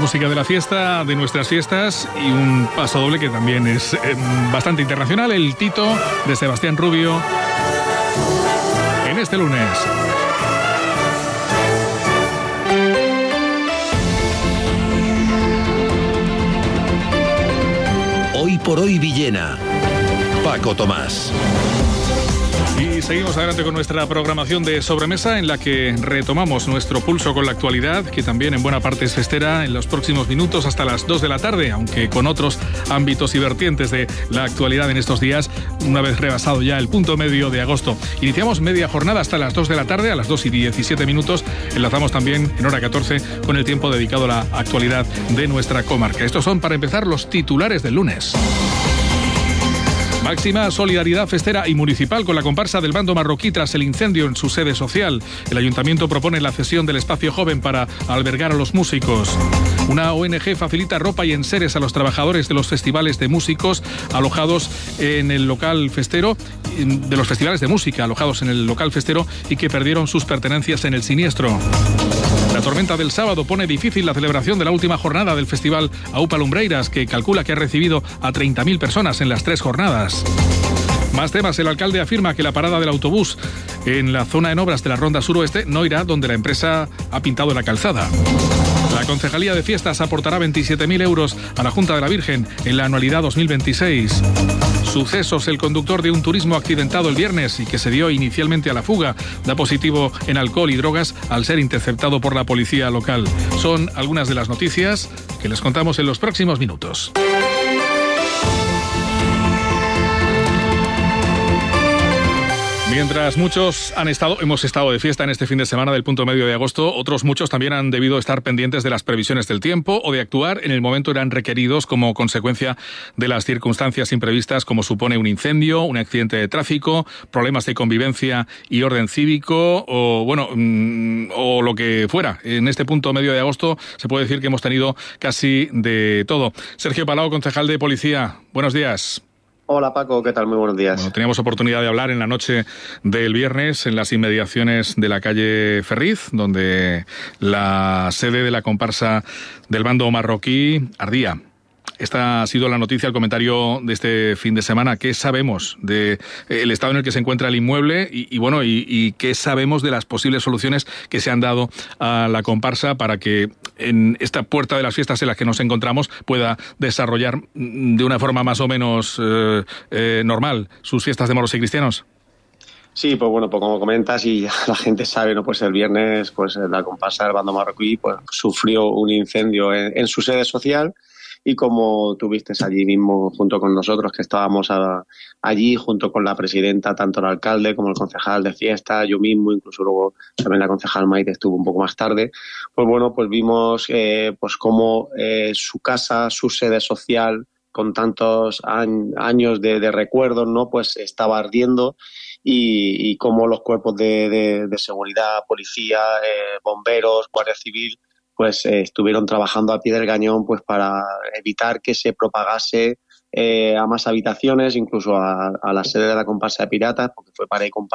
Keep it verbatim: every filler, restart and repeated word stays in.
música de la fiesta, de nuestras fiestas, y un paso doble que también es eh, bastante internacional, el Tito de Sebastián Rubio, en este lunes. Hoy por hoy Villena. Paco Tomás. Y seguimos adelante con nuestra programación de sobremesa, en la que retomamos nuestro pulso con la actualidad, que también en buena parte es festera, en los próximos minutos hasta las dos de la tarde, aunque con otros ámbitos y vertientes de la actualidad en estos días, una vez rebasado ya el punto medio de agosto. Iniciamos media jornada hasta las dos de la tarde, a las dos y diecisiete minutos. Enlazamos también en hora catorce con el tiempo dedicado a la actualidad de nuestra comarca. Estos son, para empezar, los titulares del lunes. Máxima solidaridad festera y municipal con la comparsa del bando marroquí tras el incendio en su sede social. El ayuntamiento propone la cesión del espacio joven para albergar a los músicos. Una O N G facilita ropa y enseres a los trabajadores de los festivales de músicos alojados en el local festero, de los festivales de música alojados en el local festero y que perdieron sus pertenencias en el siniestro. La tormenta del sábado pone difícil la celebración de la última jornada del festival Aupa Lumbreiras, que calcula que ha recibido a treinta mil personas en las tres jornadas. Más temas. El alcalde afirma que la parada del autobús en la zona en obras de la Ronda Suroeste no irá donde la empresa ha pintado la calzada. La Concejalía de Fiestas aportará veintisiete mil euros a la Junta de la Virgen en la anualidad dos mil veintiséis. Sucesos. El conductor de un turismo accidentado el viernes y que se dio inicialmente a la fuga da positivo en alcohol y drogas al ser interceptado por la policía local. Son algunas de las noticias que les contamos en los próximos minutos. Mientras muchos han estado, hemos estado de fiesta en este fin de semana del punto medio de agosto, otros muchos también han debido estar pendientes de las previsiones del tiempo o de actuar en el momento eran requeridos como consecuencia de las circunstancias imprevistas, como supone un incendio, un accidente de tráfico, problemas de convivencia y orden cívico o bueno mmm, o lo que fuera. En este punto medio de agosto se puede decir que hemos tenido casi de todo. Sergio Palau, concejal de Policía, buenos días. Hola Paco, ¿qué tal? Muy buenos días. Bueno, teníamos oportunidad de hablar en la noche del viernes en las inmediaciones de la calle Ferriz, donde la sede de la comparsa del bando marroquí ardía. Esta ha sido la noticia, el comentario de este fin de semana. ¿Qué sabemos del estado en el que se encuentra el inmueble y, y bueno y, y qué sabemos de las posibles soluciones que se han dado a la comparsa para que en esta puerta de las fiestas en las que nos encontramos pueda desarrollar de una forma más o menos eh, eh, normal sus fiestas de moros y cristianos? Sí, pues bueno, pues como comentas y ya la gente sabe, ¿no? Pues el viernes pues la comparsa del bando marroquí pues sufrió un incendio en, en su sede social. Y como tuviste allí mismo junto con nosotros, que estábamos a, allí junto con la presidenta, tanto el alcalde como el concejal de fiesta, yo mismo, incluso luego también la concejal Maite estuvo un poco más tarde, pues bueno, pues vimos eh, pues cómo eh, su casa, su sede social, con tantos an- años de, de recuerdos, ¿no? Pues estaba ardiendo y, y cómo los cuerpos de, de, de seguridad, policía, eh, bomberos, guardia civil, pues eh, estuvieron trabajando a pie del cañón pues para evitar que se propagase eh, a más habitaciones, incluso a, a la sede de la comparsa de piratas, porque fue para ir